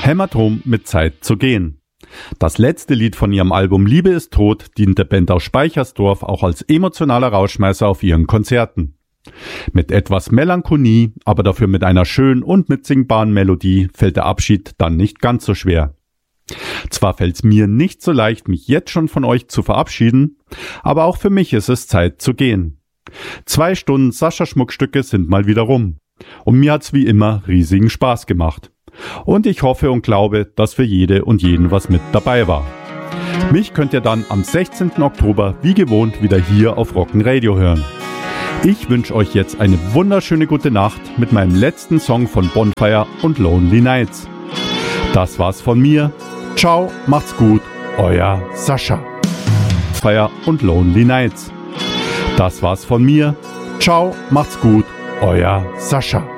Hämatom mit Zeit zu gehen. Das letzte Lied von ihrem Album Liebe ist tot dient der Band aus Speichersdorf auch als emotionaler Rausschmeißer auf ihren Konzerten. Mit etwas Melancholie, aber dafür mit einer schönen und mitsingbaren Melodie fällt der Abschied dann nicht ganz so schwer. Zwar fällt es mir nicht so leicht, mich jetzt schon von euch zu verabschieden, aber auch für mich ist es Zeit zu gehen. 2 Stunden Sascha-Schmuckstücke sind mal wieder rum. Und mir hat's wie immer riesigen Spaß gemacht. Und ich hoffe und glaube, dass für jede und jeden was mit dabei war. Mich könnt ihr dann am 16. Oktober wie gewohnt wieder hier auf Rock'n Radio hören. Ich wünsche euch jetzt eine wunderschöne gute Nacht mit meinem letzten Song von Bonfire und Lonely Nights. Das war's von mir. Ciao, macht's gut, euer Sascha. Bonfire und Lonely Nights. Das war's von mir. Ciao, macht's gut, euer Sascha.